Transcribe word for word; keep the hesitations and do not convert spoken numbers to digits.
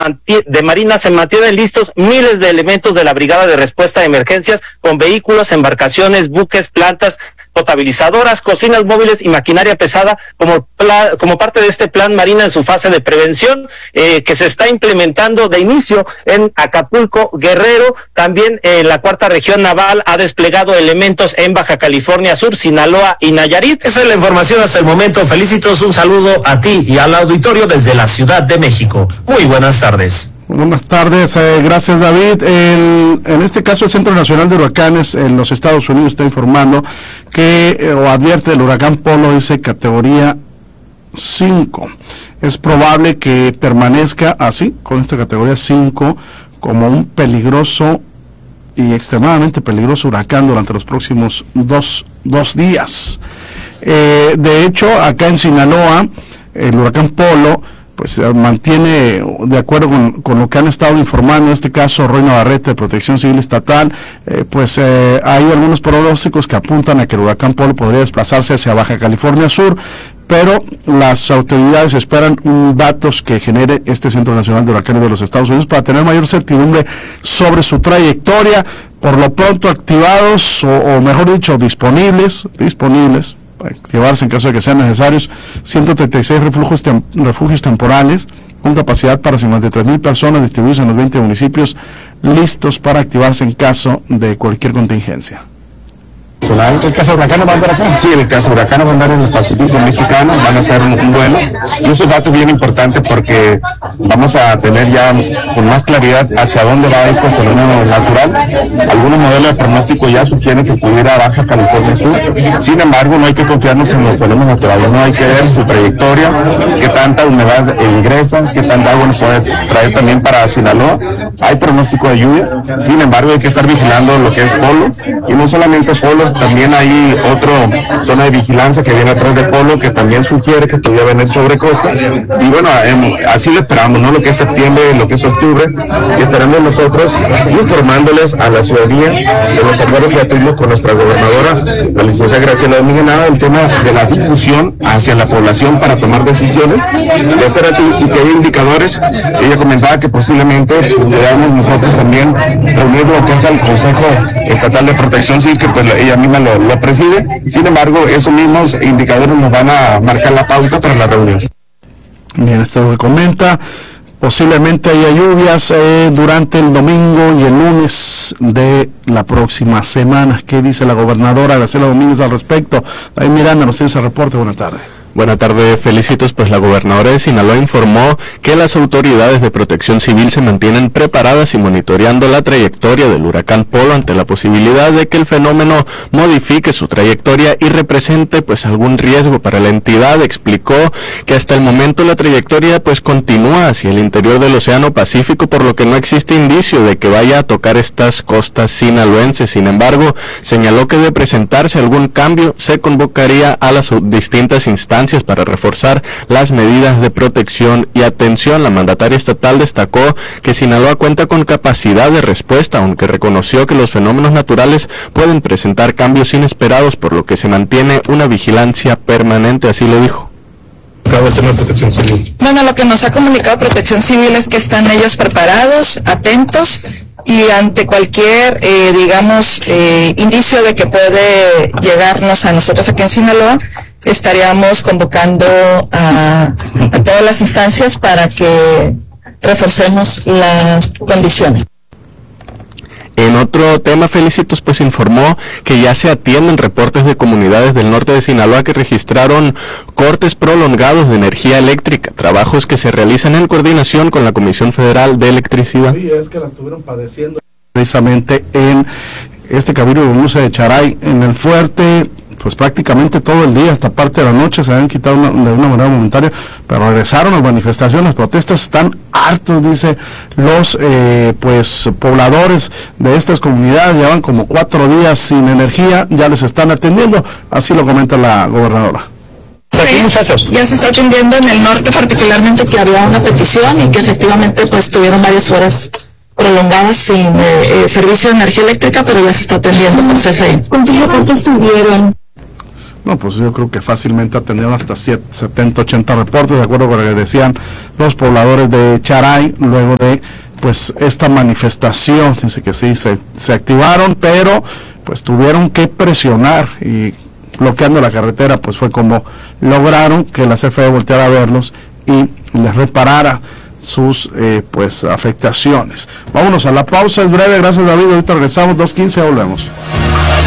de Marina se mantienen listos miles de elementos de la Brigada de Respuesta a Emergencias con vehículos, embarcaciones, buques, plantas potabilizadoras, cocinas móviles y maquinaria pesada como pla- como parte de este plan Marina en su fase de prevención eh, que se está implementando de inicio en Acapulco, Guerrero. También eh, la cuarta región naval ha desplegado elementos en Baja California Sur, Sinaloa y Nayarit. Esa es la información hasta el momento. Felicitos, un saludo a ti y al auditorio desde la Ciudad de México. Muy buenas tardes. Buenas tardes, eh, gracias David. El, en este caso el Centro Nacional de Huracanes en los Estados Unidos está informando que, eh, o advierte el huracán Polo ese categoría cinco. Es probable que permanezca así, con esta categoría cinco, como un peligroso y extremadamente peligroso huracán durante los próximos dos, dos días. Eh, de hecho, acá en Sinaloa, el huracán Polo pues eh, mantiene, de acuerdo con, con lo que han estado informando, en este caso Roy Navarrete de Protección Civil Estatal, eh, pues eh, hay algunos pronósticos que apuntan a que el huracán Polo podría desplazarse hacia Baja California Sur, pero las autoridades esperan un datos que genere este Centro Nacional de Huracanes de los Estados Unidos para tener mayor certidumbre sobre su trayectoria. Por lo pronto activados, o, o mejor dicho, disponibles, disponibles, activarse en caso de que sean necesarios, ciento treinta y seis refugios, tem- refugios temporales con capacidad para cincuenta y tres mil personas distribuidos en los veinte municipios, listos para activarse en caso de cualquier contingencia. ¿El caso huracán va a andar acá? Sí, el caso huracán va a andar en el Pacífico mexicano, van a ser un, un vuelo, y eso es dato bien importante porque vamos a tener ya con más claridad hacia dónde va este fenómeno natural. Algunos modelos de pronóstico ya sugieren que pudiera a Baja California Sur, sin embargo no hay que confiarnos en los fenómenos naturales, no hay que ver su trayectoria, qué tanta humedad ingresa, qué tanta agua nos puede traer también para Sinaloa. Hay pronóstico de lluvia, sin embargo hay que estar vigilando lo que es Polo, y no solamente Polo, también hay otra zona de vigilancia que viene atrás de Polo que también sugiere que podría venir sobre costa, y bueno, eh, así lo esperamos, ¿no? Lo que es septiembre, lo que es octubre, y estaremos nosotros informándoles a la ciudadanía de los acuerdos que tuvimos con nuestra gobernadora, la licenciada Graciela Domínguez Nava, el tema de la difusión hacia la población para tomar decisiones, de hacer así, y que hay indicadores. Ella comentaba que posiblemente podamos nosotros también reunir lo que es el Consejo Estatal de Protección Civil, que pues ella misma lo, lo preside. Sin embargo, esos mismos indicadores nos van a marcar la pauta para la reunión. Bien, esto lo que comenta. Posiblemente haya lluvias eh, durante el domingo y el lunes de la próxima semana. ¿Qué dice la gobernadora Graciela Domínguez al respecto? Ahí Miranda nos tiene ese reporte. Buenas tardes. Buenas tardes, Felicitos. Pues la gobernadora de Sinaloa informó que las autoridades de protección civil se mantienen preparadas y monitoreando la trayectoria del huracán Polo ante la posibilidad de que el fenómeno modifique su trayectoria y represente pues algún riesgo para la entidad. Explicó que hasta el momento la trayectoria pues continúa hacia el interior del Océano Pacífico, por lo que no existe indicio de que vaya a tocar estas costas sinaloenses. Sin embargo, señaló que de presentarse algún cambio se convocaría a las distintas instancias para reforzar las medidas de protección y atención. La mandataria estatal destacó que Sinaloa cuenta con capacidad de respuesta, aunque reconoció que los fenómenos naturales pueden presentar cambios inesperados, por lo que se mantiene una vigilancia permanente, así lo dijo. Bueno, lo que nos ha comunicado Protección Civil es que están ellos preparados, atentos, y ante cualquier, eh, digamos, eh, indicio de que puede llegarnos a nosotros aquí en Sinaloa, estaríamos convocando a, a todas las instancias para que reforcemos las condiciones. En otro tema, Felicitos pues informó que ya se atienden reportes de comunidades del norte de Sinaloa que registraron cortes prolongados de energía eléctrica, trabajos que se realizan en coordinación con la Comisión Federal de Electricidad. Sí, es que la estuvieron padeciendo precisamente en este cabildo de Luce de Charay, en el fuerte, pues prácticamente todo el día, hasta parte de la noche, se habían quitado una, de una manera momentaria, pero regresaron las manifestaciones, las protestas. Están hartos, dice, los eh, pues pobladores de estas comunidades, llevan como cuatro días sin energía, ya les están atendiendo, así lo comenta la gobernadora. Sí, muchachos. Ya se está atendiendo en el norte, particularmente, que había una petición y que efectivamente pues tuvieron varias horas prolongadas sin eh, eh, servicio de energía eléctrica, pero ya se está atendiendo por C F E. ¿Cuántos reportes tuvieron? No, pues yo creo que fácilmente atendieron hasta setenta, ochenta reportes, de acuerdo con lo que decían los pobladores de Charay, luego de pues esta manifestación. Dice que sí, se, se activaron, pero pues tuvieron que presionar y bloqueando la carretera, pues fue como lograron que la C F E volteara a verlos y les reparara sus eh, pues afectaciones. Vámonos a la pausa, es breve, gracias David, ahorita regresamos, dos quince, volvemos.